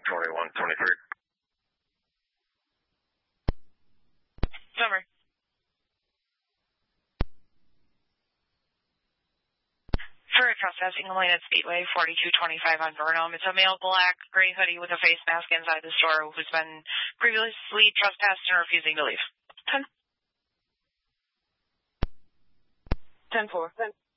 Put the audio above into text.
2123. Summer. For a trespassing complaint at Speedway 4225 on Burnham, it's a male black gray hoodie with a face mask inside the store who's been previously trespassed and refusing to leave. 10-4.